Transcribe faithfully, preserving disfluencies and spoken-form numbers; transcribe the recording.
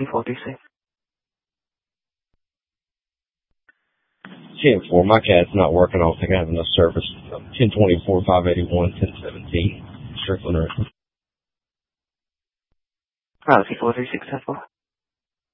forty-six. ten four, my CAD's not working. I don't think I have enough service. ten twenty-four, five eighty-one, ten seventeen. Strickland. Route forty-six, ten four.